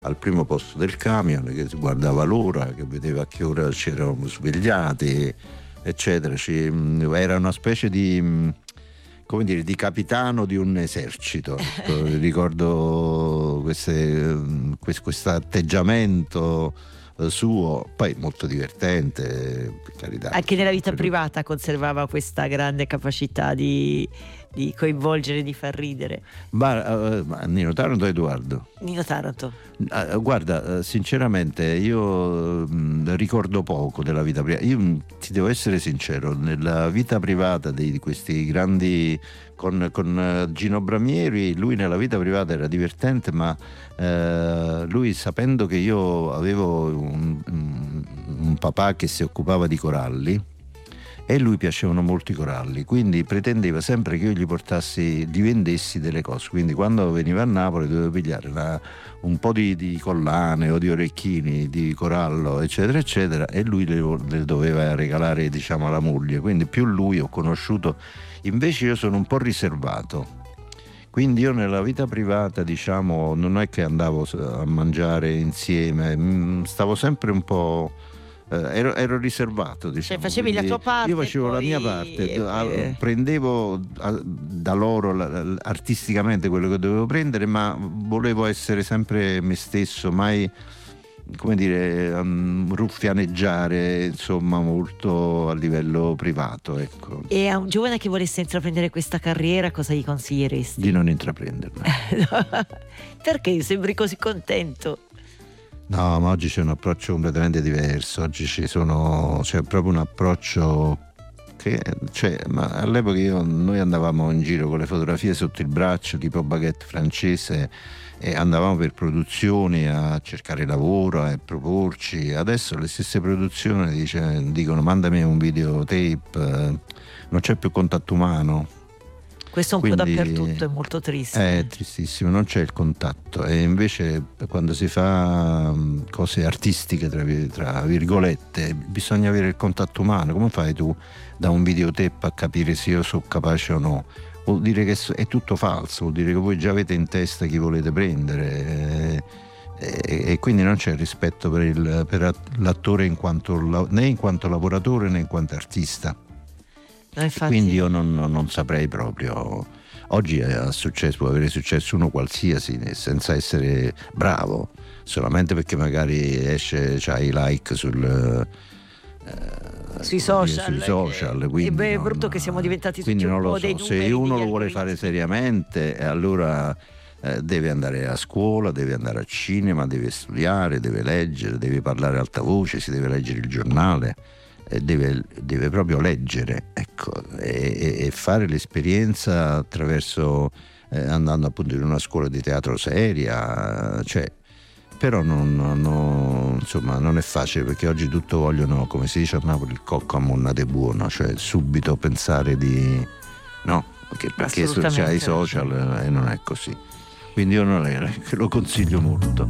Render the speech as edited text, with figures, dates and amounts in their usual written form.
al primo posto del camion, che si guardava l'ora, che vedeva a che ora ci eravamo svegliati, eccetera. Era una specie di, come dire, di capitano di un esercito. Ecco. Ricordo questo atteggiamento suo, poi molto divertente, per carità. Anche nella vita privata conservava questa grande capacità di coinvolgere, di far ridere. Ma Nino Taranto o Edoardo? Nino Taranto. Guarda, sinceramente io ricordo poco della vita privata. Io ti devo essere sincero, nella vita privata di questi grandi, con Gino Bramieri, lui nella vita privata era divertente, ma lui, sapendo che io avevo un papà che si occupava di coralli e lui piacevano molto i coralli, quindi pretendeva sempre che io gli vendessi delle cose. Quindi quando veniva a Napoli dovevo pigliare un po' di collane o di orecchini di corallo, eccetera eccetera, e lui le doveva regalare, diciamo, alla moglie. Quindi più lui ho conosciuto. Invece io sono un po' riservato, quindi io nella vita privata, diciamo, non è che andavo a mangiare insieme, stavo sempre un po', ero riservato, diciamo. Cioè facevi la tua parte. Io facevo la mia parte, prendevo da loro artisticamente quello che dovevo prendere, ma volevo essere sempre me stesso, mai, come dire, ruffianeggiare, insomma, molto a livello privato, ecco. E a un giovane che volesse intraprendere questa carriera, cosa gli consiglieresti? Di non intraprenderla. Perché sembri così contento? No, ma oggi c'è un approccio completamente diverso. Oggi c'è proprio un approccio ma all'epoca noi andavamo in giro con le fotografie sotto il braccio, tipo baguette francese, e andavamo per produzioni a cercare lavoro, a proporci. Adesso le stesse produzioni dicono mandami un videotape, non c'è più contatto umano. Questo un po' dappertutto, è molto triste. È tristissimo, non c'è il contatto, e invece quando si fa cose artistiche, tra virgolette, bisogna avere il contatto umano. Come fai tu da un videotape a capire se io sono capace o no? Vuol dire che è tutto falso, vuol dire che voi già avete in testa chi volete prendere, e quindi non c'è rispetto per l'attore né in quanto lavoratore né in quanto artista. Quindi io non saprei proprio. Oggi può avere successo uno qualsiasi senza essere bravo, solamente perché magari c'ha i like sui social. Quindi è brutto che siamo diventati tutti un po' dei numeri. Se uno lo vuole fare seriamente, allora deve andare a scuola, deve andare al cinema, deve studiare, deve leggere, deve parlare alta voce, si deve leggere il giornale. Deve proprio leggere, ecco, e fare l'esperienza attraverso andando appunto in una scuola di teatro seria, però insomma non è facile, perché oggi tutto vogliono, come si dice a Napoli, il cocco a monnate buono, cioè subito pensare perché c'è i social, e non è così. Quindi io non lo consiglio molto.